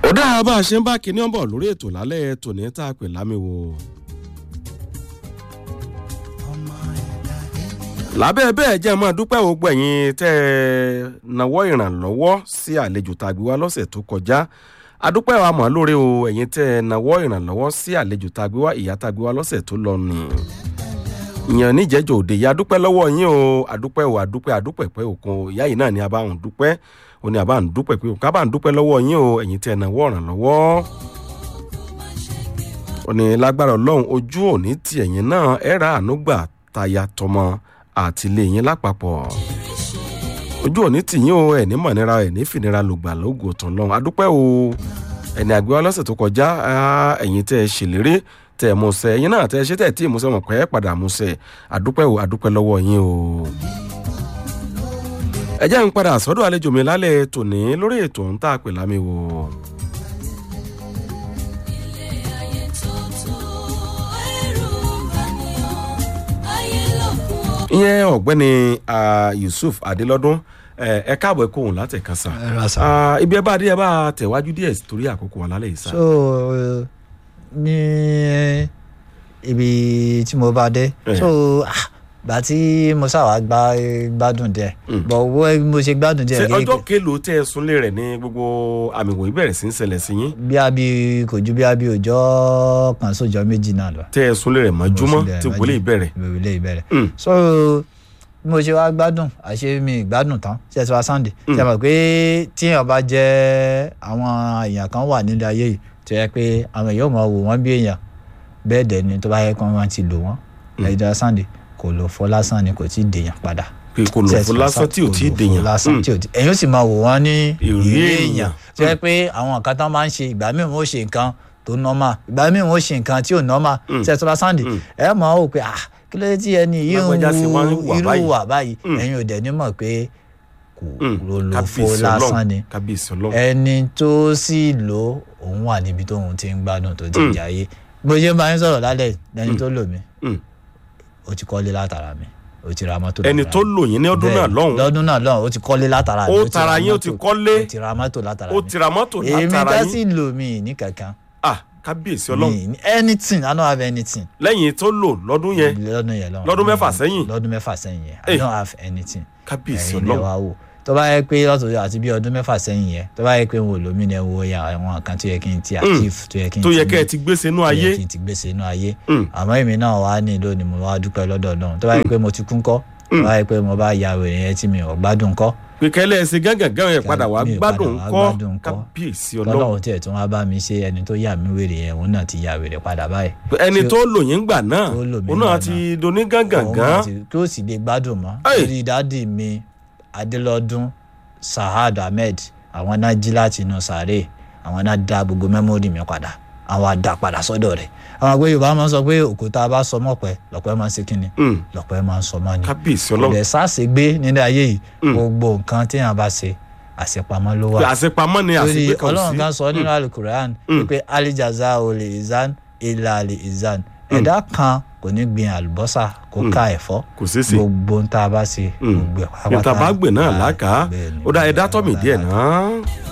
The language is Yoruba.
ó dáa bá a ṣe ń bá kinní ọ̀bọ̀ lórí ètò lálẹ́ tòní tá a pè lámiwo. lábẹ́ bẹ́ẹ̀ jẹ́ máa dúpẹ́ gbogbo ẹ̀yin tẹ́ ẹ nawọ́ ìrànlọ́wọ́ sí àlejò tá a gbé wá lọ́sẹ̀ tó kọjá. adúpẹ́ wa mọ̀ lórí o ẹ̀yin tẹ́ ẹ nawọ́ ìrànlọ́wọ́ sí àlejò tá a gbé wá ìyá tá a gbé wá lọ́sẹ̀ tó lọ nì. ìyàn níjẹ́jọ́ òde yìí adúpẹ́ lọ́wọ́ yín o adúpẹ́ o adúpẹ́ pẹ́ òkun ìyá yìí náà ni a bá ń dúpẹ́ ó ní a bá ń dúpẹ́ pé òkun a bá ń dúpẹ́ lọ́wọ́ yín o ẹ̀yin tẹ́ ẹ nawọ́ ìrànlọ́wọ́. ó ní lágbára Ọlọ́run ojú òní ti ẹ̀yin náà ẹ ra àánú gbà taya tọmọ àtìlẹ́yìn lápapọ̀ ojú òní tìyín o ẹ̀ ní mọ̀nira ẹ̀ ní fìnira lògbà lóògùn ọ̀tàn lọ́hùn adúpẹ́ o ẹni àgbéwá lọ́sẹ̀ tó kọjá ẹ̀yin tẹ́ ẹ ṣèlérí tẹ́ ẹ múṣẹ ẹ̀yin náà tẹ́ ẹ ṣe tẹ́ ẹ tí ì múṣẹ mọ̀ pé ẹ padà múṣẹ adúpẹ́ o adúpẹ́ lọ́wọ́ yín o. ẹ jẹ́ ń padà sọ́dọ̀ àlejò mi lálẹ́ tòní lórí ètò ń tà pè lámi wò. ìyẹn ọ̀gbẹ́ni Yusuf Adélọ́dún ẹ káàbọ̀ ẹ kóhùn láti ẹ̀ka sá ibi ẹ bá dé ẹ bá tẹ̀wájú díẹ̀ torí àkókò wà lálẹ́ yìí sá. so ní ibi tí mo bá dé so gbà tí mo sáwà gbádùn díẹ̀ bọ̀ owó mo ṣe gbádùn díẹ̀. ṣé ọjọ́ kélòó tẹ́ ẹ súnlé rẹ̀ ní gbogbo àmì ìwòye bẹ̀rẹ̀ sí ń ṣẹlẹ̀ sí yín. bí kò ju bí ọjọ́ kan sójọ́ méjì náà lọ. tẹ́ ẹ súnlé rẹ̀ mọ́júmọ́ tí wọlé ìbẹ̀rẹ̀. so bí mo ṣe wá gbádùn àṣé mi ìgbádùn tán ṣe ti wá Sunday ṣe mọ̀ pé tí èèyàn bá jẹ́ àwọn èèyàn kan wà nílé ayé yìí tó yẹ pé àwọn èèyàn máa wò wọ́n bí èèyàn bẹ́ẹ̀ dẹ̀ ni tó bá yẹ kí wọ́n ti lò wọ́n ẹ̀jọ̀ Sunday kò lò fọ́ lásán ni kò tí ì dèèyàn padà. kò lò fọ́ lásán tí ò tí ì dèèyàn. èèyàn sì máa wò wọ́n ní ìrírí èèyàn tó yẹ pé àwọn nǹkan tán máa ń ṣe ìgbà míì wọ́n ó ṣe nǹkan tó normal ìgbà míì wọ́n ó ṣe nǹkan tí ò normal ṣe tó bá Sunday ẹ̀ máa wò pé kí ló dé tí ẹni yìí ń wu irú wà báyìí ẹ̀yin ò dẹ̀ ní mọ̀ pé kò lò fọ́ lásán ni ẹni tó sì lò òun wà níbi tóun ti ń gbádùn tó ti jayé bó ṣe máa ń sọ̀rọ̀ lálẹ́ ẹni tó lò mí ó ti kọ́lé látara mi ó ti ra mọ́tò látara mi. ẹni tó lò yín ní ọdún náà lọ́hùn. lọ́dún náà lọ́hùn ó ti kọ́lé látara mi. ó tara yín ó ti kọ́lé. ó ti ra mọ́tò látara mi. ó ti ra mọ́tò látara yín. èmi ká sì lò mí ní kankan. kábíyèsí Ọlọ́run. anything I don't have anything. lẹ́yìn tó lò lọ́dún yẹn. lọ́dún mẹ́fà sẹ́yìn. lọ́dún mẹ́fà sẹ́yìn yẹn I don't have anything. kábíyèsí Ọlọ́run. tó bá yẹ pé lọ́tọ̀ àti bí ọdún mẹ́fà sẹ́yìn yẹn tó bá yẹ pé n ò lómi ní ẹwọ́ àwọn kan tó yẹ kí n ti achieve tó yẹ kẹ́ ẹ ti gbèsè inú ayé. kí n ti gbèsè inú ayé. àmọ́ èmi náà wà nílò ni mo wá dúpẹ́ lọ́dọ̀ náà tó bá yẹ pé mo ti kún kọ́ tó bá yẹ pé mo bá ya wèrè yẹn tí mi ò gbádùn kọ́. pèkẹ́lẹ́ ẹ̀sìn gángan yẹn padà wá gbádùn kọ́ kábíyèsí Ọlọ́run. Ọlọ́run tiẹ̀ tún wá bá mi ṣe ẹni tó yà mí wèrè yẹn òun náà ti ya wèrè padà báyìí. ẹni tó lò yín gbà náà òun náà ti doní gángan. kí ó sì lè gbádùn mọ́ lórí dádì mi Adélọ́dún Sahad Ahmed àwọn náà jí láti inú sàárè àwọn náà dá gbogbo mẹ́mórì mi padà àwọn àdá padà sọ́dọ̀ rẹ̀ àwọn àgbẹ̀ Yorùbá máa ń sọ pé òkúta bá sọ mọ́pẹ́ lọ́pẹ́ máa ń ṣe kínni lọ́pẹ́ máa ń sọ mọ́ ni. kábíyèsí Ọlọ́run. ilẹ̀ sáàsì gbé nílẹ̀ ayé yìí gbogbo nǹkan téèyàn bá ṣe àṣepamọ́ ló wà. àṣepamọ́ ni àṣepé kan sí. Ọlọ́run kan sọ nínú Al-Qur'an pé alijaza olè izan ilà alè izan ẹ̀dá kan kò ní gbin àlùbọ́sà kó ká ẹ̀fọ́ gbogbo ń tá a bá ṣe gbogbo ẹ̀ pátá. ìtàbá gbè náà lákàá ó dá ẹ̀dá tọ́ mi díẹ̀ náà.